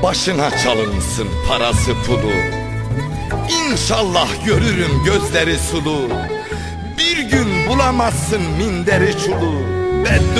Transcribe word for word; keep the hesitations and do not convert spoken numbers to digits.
başına çalınsın parası pulu. İnşallah görürüm gözleri sulu, bir gün bulamazsın minderi çulu. Beddua